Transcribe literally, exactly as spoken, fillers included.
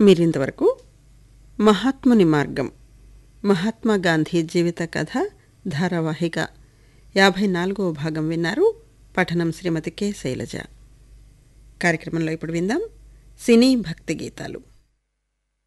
మీరింతవరకు మహాత్ముని మార్గం మహాత్మా గాంధీ జీవిత కథ ధారావాహిక యాభై నాలుగవ భాగం విన్నారు. పఠనం శ్రీమతి కె శైలజ. కార్యక్రమంలో ఇప్పుడు విందాం సినీ భక్తి గీతాలు.